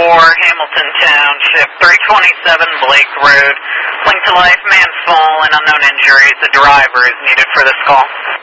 Hamilton Township, 327 Blake Road. Linked to life, man's fallen, unknown injuries. The driver is needed for this call.